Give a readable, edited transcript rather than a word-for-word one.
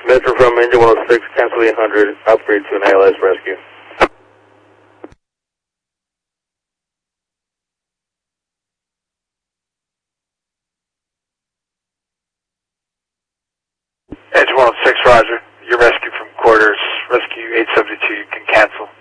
Metro from engine 106, cancel 800, upgrade to an ALS rescue. Engine 106, roger. You're rescued from quarters. Rescue 872, you can cancel.